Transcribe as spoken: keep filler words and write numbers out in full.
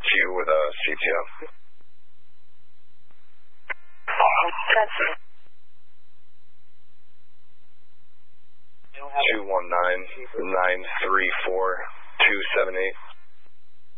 to you with a C T O. two one nine, nine three four, two seven eight.